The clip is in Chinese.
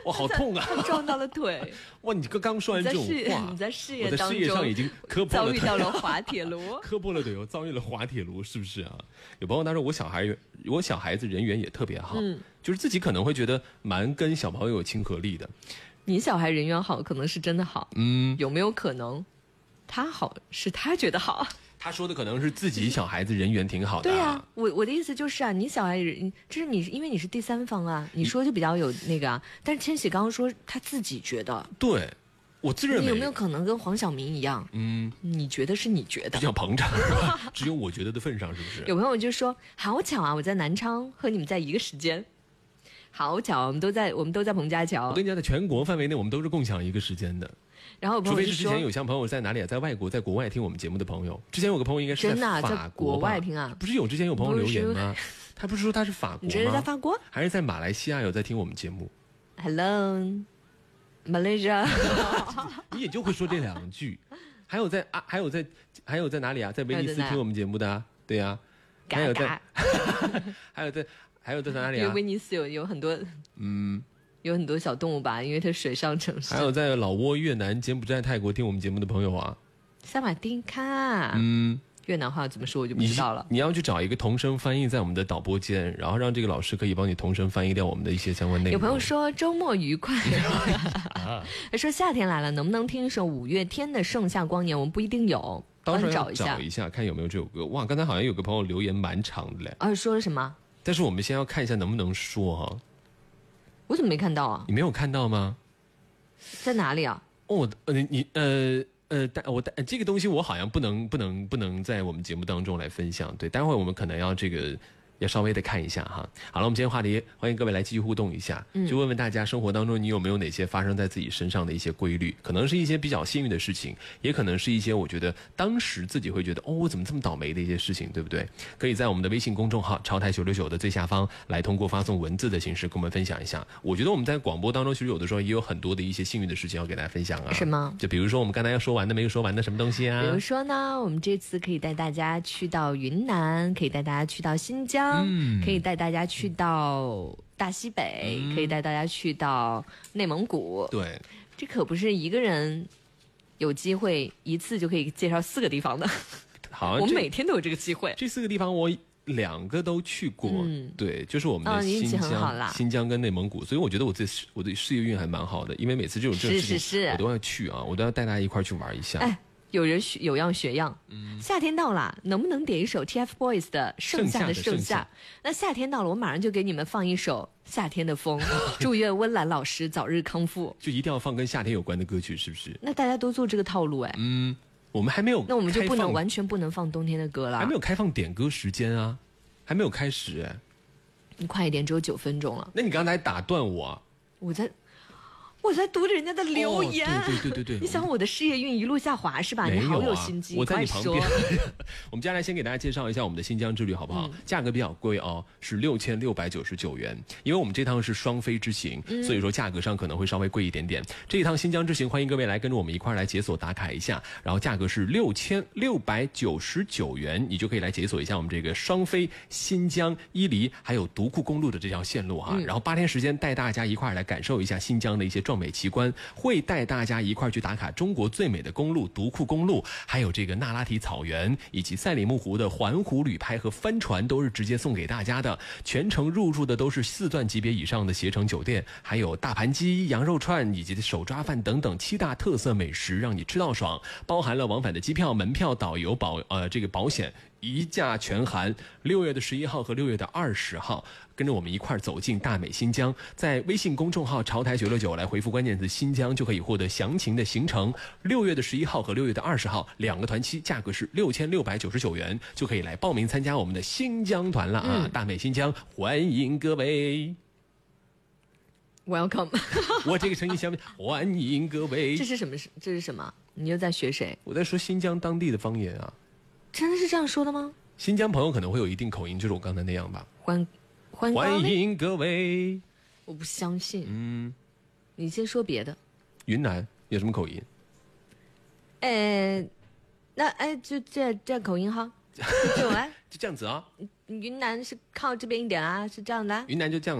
哇，好痛啊！ 他撞到了腿。 哇，你刚说完这种话， 你在事业当中， 我在事业上已经磕破了腿， 遭遇到了滑铁卢， 磕破了腿，我遭遇了滑铁卢，是不是啊？有朋友他说我小孩子人缘也特别好，就是自己可能会觉得蛮跟小朋友有亲和力的。 你小孩人缘好，可能是真的好，有没有可能他好是他觉得好？ 他说的可能是自己小孩子人缘挺好的、 对呀，我的意思就是啊，你小孩人，就是你，因为你是第三方啊，你说就比较有那个啊。但是千玺刚刚说他自己觉得， 对，我自认为你有没有可能跟黄晓明一样？你觉得是你觉得， 比较膨胀，只有我觉得的份上，是不是？ 有朋友就说好巧啊，我在南昌和你们在一个时间。好巧，我们都在彭家桥。 我跟你讲，在全国范围内，我们都是共享一个时间的。 然后除非是之前有像朋友在哪里啊，在外国，在国外听我们节目的朋友，之前有个朋友应该是在法国国外听啊， 不是之前有朋友留言吗？他不是说他是法国吗？ 你这是在法国还是在马来西亚有在听我们节目 ？Hello, Malaysia 。 你也就会说这两句。还有在哪里啊？在威尼斯听我们节目的、啊，对呀、啊。还有在哪里啊？ 因为威尼斯有很多有很多小动物吧，因为它水上城市。 还有在老挝、越南、柬埔寨、泰国听我们节目的朋友啊， 萨马丁卡，越南话怎么说我就不知道了。你要去找一个同声翻译在我们的导播间，然后让这个老师可以帮你同声翻译掉我们的一些相关内容。 有朋友说周末愉快，他说夏天来了，能不能听一首五月天的《盛夏光年》？我们不一定有， 到时候找一下看有没有这首歌。哇，刚才好像有个朋友留言蛮长的嘞。 说了什么？ 但是我们先要看一下能不能说哈。 我怎么没看到啊？ 你没有看到吗？ 在哪里啊？ 这个东西我好像不能在我们节目当中来分享。对，待会我们可能要要稍微的看一下哈。好了，我们今天话题欢迎各位来继续互动一下，就问问大家生活当中你有没有哪些发生在自己身上的一些规律，可能是一些比较幸运的事情，也可能是一些我觉得当时自己会觉得我怎么这么倒霉的一些事情，对不对？可以在我们的微信公众号潮台969的最下方来通过发送文字的形式跟我们分享一下。我觉得我们在广播当中其实有的时候也有很多的一些幸运的事情要给大家分享啊。 什么？ 就比如说我们刚才要说完的没有说完的什么东西啊？ 比如说呢，我们这次可以带大家去到云南，可以带大家去到新疆，可以带大家去到大西北，可以带大家去到内蒙古。 对， 这可不是一个人有机会一次就可以介绍4个地方的。 好， 我们每天都有这个机会。 这4个地方我2个都去过，对，就是我们的新疆跟内蒙古，所以我觉得我的事业运还蛮好的，因为每次这种事情我都要去啊，我都要带大家一块去玩一下。 有人有样学样，夏天到了，能不能点一首 TFBOYS 的《盛夏的盛夏》？那夏天到了，我马上就给你们放一首《夏天的风》，祝愿温岚老师早日康复。 就一定要放跟夏天有关的歌曲，是不是？ 那大家都做这个套路我们还没有， 那我们就完全不能放冬天的歌了， 还没有开放点歌时间啊，还没有开始你快一点，只有9分钟了。 那你刚才打断我， 我在读着人家的留言， 对， 你想我的事业运一路下滑是吧？你好有心机， 我在你旁边。我们接下来先给大家介绍一下我们的新疆之旅好不好？价格比较贵哦，是6699元，因为我们这趟是双飞之行，所以说价格上可能会稍微贵一点点。这一趟新疆之行，欢迎各位来跟着我们一块来解锁打卡一下，然后价格是6699元，你就可以来解锁一下我们这个双飞新疆伊犁还有独库公路的这条线路然后8天时间带大家一块来感受一下新疆的一些壮美奇观，会带大家一块去打卡中国最美的公路独库公路，还有这个那拉提草原以及赛里木湖的环湖旅拍和帆船都是直接送给大家的，全程入住的都是4钻级别以上的携程酒店，还有大盘鸡、羊肉串以及手抓饭等等7大特色美食，让你吃到爽，包含了往返的机票、门票、导游这个保险一价全含。6月11号和6月20号跟着我们一块走进大美新疆，在微信公众号潮台969来回复关键字新疆，就可以获得详情的行程。6月11号和6月20号2个团期，价格是6699元，就可以来报名参加我们的新疆团了啊！大美新疆，欢迎各位。 Welcome 我这个声音相比欢迎各位。 这是什么？你又在学谁？ 我在说新疆当地的方言啊。 真的是这样说的吗？ 新疆朋友可能会有一定口音，就是我刚才那样吧。 欢迎各位。 我不相信。你先说别的。 云南有什么口音？ 就这口音哈，就来就这样子啊。 云南是靠这边一点啊，是这样的。 云南就这样。